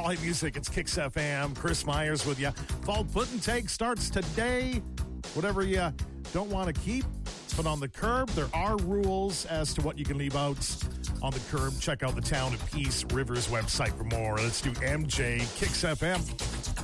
Quality music. It's Kicks FM. Chris Myers with you. Fall Put and Take starts today. Whatever you don't want to keep, put on the curb. There are rules as to what you can leave out on the curb. Check out the Town of Peace Rivers website for more. Let's do MJ Kicks FM.